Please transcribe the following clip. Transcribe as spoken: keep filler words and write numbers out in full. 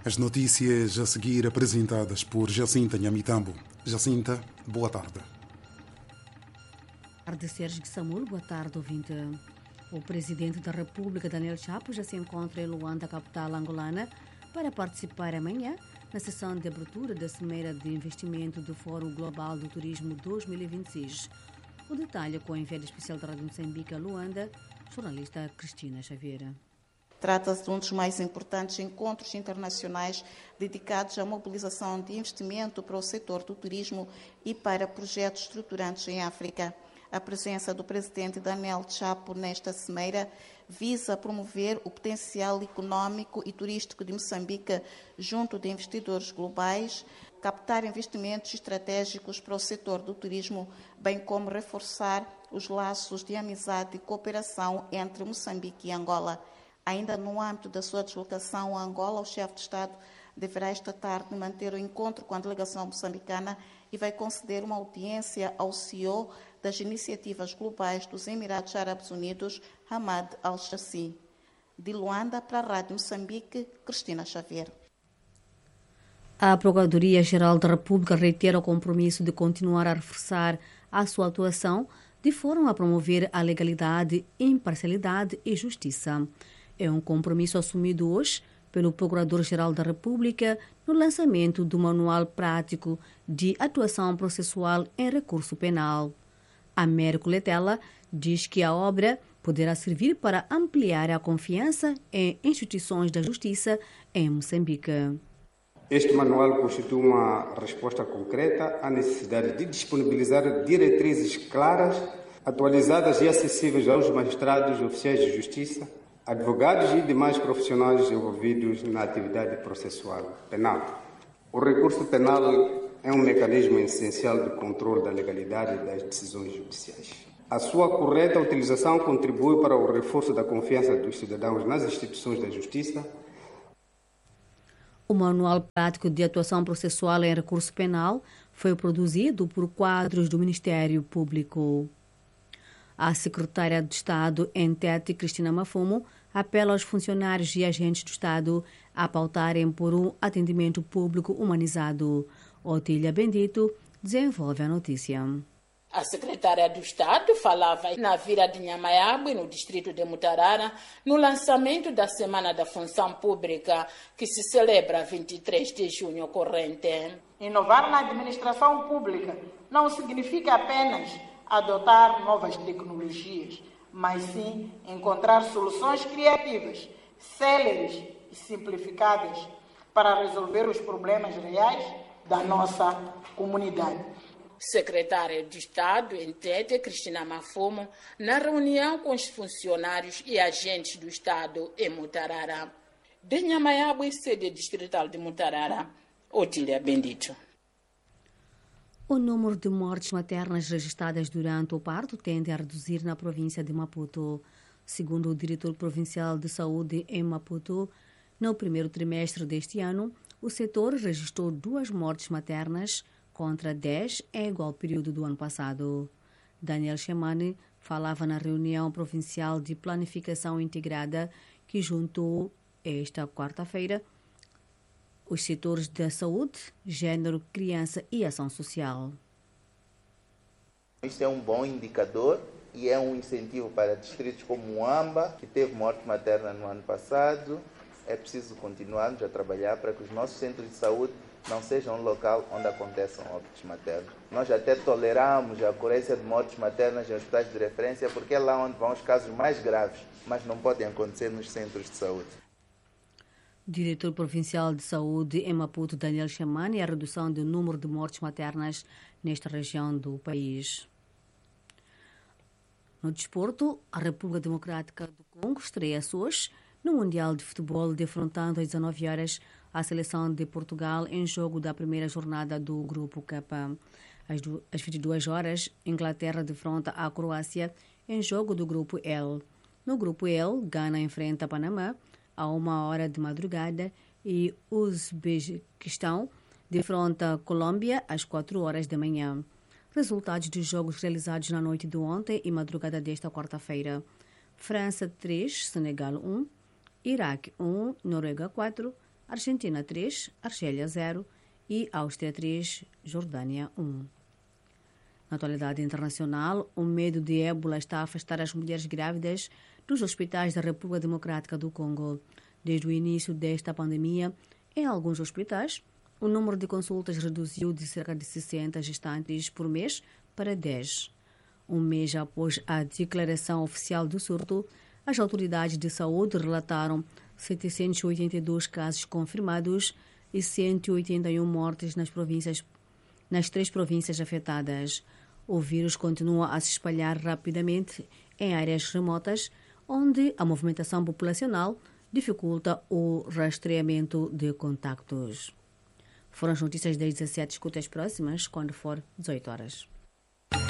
As notícias a seguir apresentadas por Jacinta Nhamitambo. Jacinta, boa tarde. Boa tarde, Sérgio Samuel. Boa tarde, ouvinte. O presidente da República, Daniel Chapo, já se encontra em Luanda, capital angolana, para participar amanhã na sessão de abertura da Cimeira de Investimento do Fórum Global do Turismo dois mil e vinte e seis. O detalhe com a enviada especial da Rádio Moçambique a Luanda, jornalista Cristina Xavier. Trata-se de um dos mais importantes encontros internacionais dedicados à mobilização de investimento para o setor do turismo e para projetos estruturantes em África. A presença do presidente Daniel Chapo nesta cimeira visa promover o potencial econômico e turístico de Moçambique junto de investidores globais, captar investimentos estratégicos para o setor do turismo, bem como reforçar os laços de amizade e cooperação entre Moçambique e Angola. Ainda no âmbito da sua deslocação a Angola, o chefe de Estado deverá esta tarde manter o encontro com a delegação moçambicana e vai conceder uma audiência ao C E O das iniciativas globais dos Emirados Árabes Unidos, Hamad Al-Shassi. De Luanda para a Rádio Moçambique, Cristina Xavier. A Procuradoria-Geral da República reitera o compromisso de continuar a reforçar a sua atuação de forma a promover a legalidade, imparcialidade e justiça. É um compromisso assumido hoje pelo Procurador-Geral da República no lançamento do Manual Prático de Atuação Processual em Recurso Penal. Américo Letela diz que a obra poderá servir para ampliar a confiança em instituições da justiça em Moçambique. Este manual constitui uma resposta concreta à necessidade de disponibilizar diretrizes claras, atualizadas e acessíveis aos magistrados e oficiais de justiça, advogados e demais profissionais envolvidos na atividade processual penal. O recurso penal é um mecanismo essencial de controle da legalidade das decisões judiciais. A sua correta utilização contribui para o reforço da confiança dos cidadãos nas instituições da justiça. O Manual Prático de Atuação Processual em Recurso Penal foi produzido por quadros do Ministério Público. A secretária de Estado em Tete, Cristina Mafumo, apela aos funcionários e agentes do Estado a pautarem por um atendimento público humanizado. Otília Bendito desenvolve a notícia. A secretária do Estado falava na Vila de Nhamitambo, no distrito de Mutarara, no lançamento da Semana da Função Pública, que se celebra vinte e três de junho corrente. Inovar na administração pública não significa apenas adotar novas tecnologias, mas sim encontrar soluções criativas, céleres e simplificadas para resolver os problemas reais da nossa comunidade. Secretária de Estado em Tete, Cristina Mafumo, na reunião com os funcionários e agentes do Estado em Mutarara. De Nhamitambo e sede distrital de Mutarara, Otília Bendito. O número de mortes maternas registradas durante o parto tende a reduzir na província de Maputo. Segundo o diretor provincial de saúde em Maputo, no primeiro trimestre deste ano, o setor registrou duas mortes maternas contra dez em igual período do ano passado. Daniel Chemane falava na reunião provincial de planificação integrada que juntou esta quarta-feira os setores da saúde, gênero, criança e ação social. Isto é um bom indicador e é um incentivo para distritos como Muamba, que teve morte materna no ano passado. É preciso continuarmos a trabalhar para que os nossos centros de saúde não sejam um local onde aconteçam óbitos maternos. Nós até toleramos a ocorrência de mortes maternas em hospitais de referência porque é lá onde vão os casos mais graves, mas não podem acontecer nos centros de saúde. Diretor Provincial de Saúde em Maputo, Daniel Chamani, e a redução do número de mortes maternas nesta região do país. No desporto, a República Democrática do Congo estreia-se hoje no Mundial de Futebol, defrontando às dezanove horas a seleção de Portugal em jogo da primeira jornada do Grupo K. Às, do, às vinte e duas horas, Inglaterra defronta a Croácia em jogo do Grupo L. No Grupo L, Gana enfrenta Panamá a uma hora de madrugada e Uzbequistão defronta Colômbia às quatro horas da manhã. Resultados dos jogos realizados na noite de ontem e madrugada desta quarta-feira. França três, Senegal um, Iraque um, Noruega quatro, Argentina três, Argélia zero e Áustria três, Jordânia um. Na atualidade internacional, o medo de ébola está a afastar as mulheres grávidas dos hospitais da República Democrática do Congo. Desde o início desta pandemia, em alguns hospitais, o número de consultas reduziu de cerca de sessenta gestantes por mês para dez. Um mês após a declaração oficial do surto, as autoridades de saúde relataram setecentos e oitenta e dois casos confirmados e cento e oitenta e um mortes nas províncias, nas três províncias afetadas. O vírus continua a se espalhar rapidamente em áreas remotas, onde a movimentação populacional dificulta o rastreamento de contactos. Foram as notícias das dezessete. Escuta as próximas quando for dezoito horas.